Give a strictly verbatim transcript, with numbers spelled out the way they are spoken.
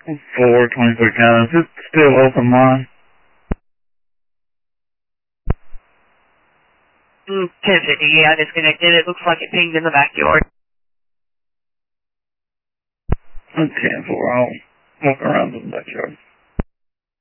four twenty-foot County. Is it still open line? Mm, ten fifty, yeah, disconnected. It looks like it pinged in the backyard. Okay, four. I'll walk around to the backyard.